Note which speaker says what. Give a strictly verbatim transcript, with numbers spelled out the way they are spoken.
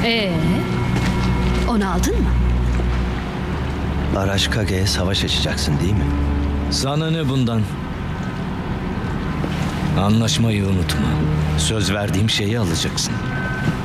Speaker 1: Ee, onu aldın mı?
Speaker 2: Araşkage'ye savaş açacaksın değil mi?
Speaker 3: Sana ne bundan? Anlaşmayı unutma. Söz verdiğim şeyi alacaksın.